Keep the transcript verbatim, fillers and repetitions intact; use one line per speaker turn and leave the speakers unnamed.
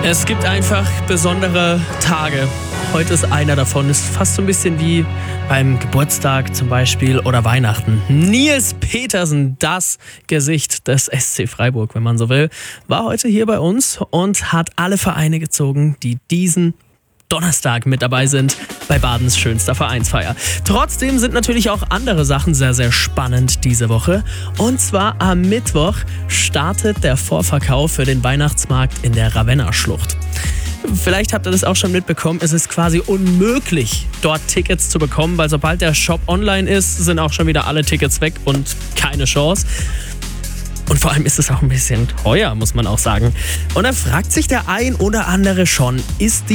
Es gibt einfach besondere Tage. Heute ist einer davon. Ist fast so ein bisschen wie beim Geburtstag zum Beispiel oder Weihnachten. Nils Petersen, das Gesicht des S C Freiburg, wenn man so will, war heute hier bei uns und hat alle Vereine gezogen, die diesen Donnerstag mit dabei sind bei Badens schönster Vereinsfeier. Trotzdem sind natürlich auch andere Sachen sehr, sehr spannend diese Woche. Und zwar am Mittwoch startet der Vorverkauf für den Weihnachtsmarkt in der Ravenna-Schlucht. Vielleicht habt ihr das auch schon mitbekommen, es ist quasi unmöglich, dort Tickets zu bekommen, weil sobald der Shop online ist, sind auch schon wieder alle Tickets weg und keine Chance. Und vor allem ist es auch ein bisschen teuer, muss man auch sagen. Und da fragt sich der ein oder andere schon, ist die